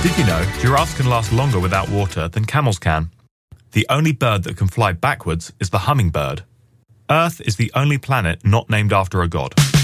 Did you know giraffes can last longer without water than camels can? The only bird that can fly backwards is the hummingbird. Earth is the only planet not named after a god.